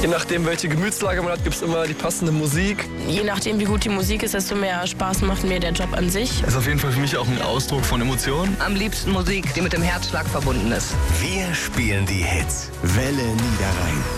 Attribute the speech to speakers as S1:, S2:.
S1: Je nachdem, welche Gemütslage man hat, gibt es immer die passende Musik.
S2: Je nachdem, wie gut die Musik ist, desto mehr Spaß macht mir der Job an sich.
S3: Das ist auf jeden Fall für mich auch ein Ausdruck von Emotionen.
S4: Am liebsten Musik, die mit dem Herzschlag verbunden ist.
S5: Wir spielen die Hits. Welle Niederrhein.